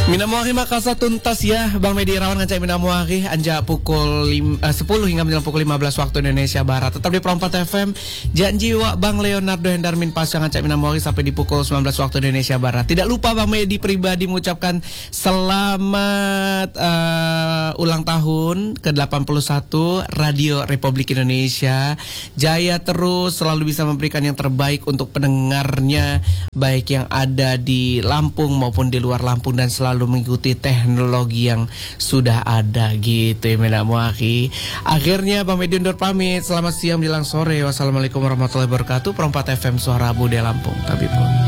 Minamuari makasa tuntas ya Bang Medi Irawan ngancai Minamuari anja pukul 10 hingga menjelang pukul 15 waktu Indonesia Barat. Tetap di Perompat FM. Janji Wak Bang Leonardo Hendarmin pas yang ngancai Minamuari sampai di pukul 19 waktu Indonesia Barat. Tidak lupa Bang Medi pribadi mengucapkan selamat ulang tahun ke-81 Radio Republik Indonesia. Jaya terus, selalu bisa memberikan yang terbaik untuk pendengarnya, baik yang ada di Lampung maupun di luar Lampung, dan selalu mengikuti teknologi yang sudah ada gitu ya Minamuari. Akhirnya Bang Medi undur pamit. Selamat siang menjelang sore. Wassalamualaikum warahmatullahi wabarakatuh. Perompat FM Suara Bude Lampung. Tabipun.